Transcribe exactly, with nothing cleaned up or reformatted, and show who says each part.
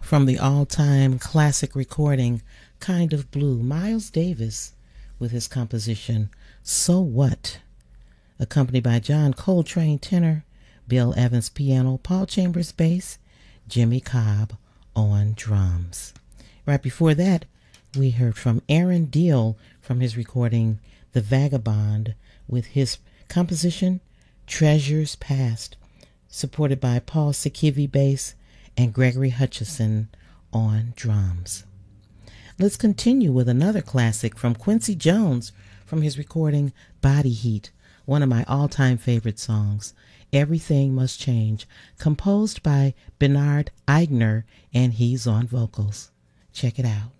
Speaker 1: From the all-time classic recording, Kind of Blue, Miles Davis with his composition, So What? Accompanied by John Coltrane tenor, Bill Evans piano, Paul Chambers bass, Jimmy Cobb on drums. Right before that, we heard from Aaron Deal from his recording, The Vagabond, with his composition, Treasures Past, supported by Paul Sikivi bass and Gregory Hutchison on drums. Let's continue with another classic from Quincy Jones from his recording, Body Heat, one of my all-time favorite songs, Everything Must Change, composed by Bernard Aigner, and he's on vocals. Check it out.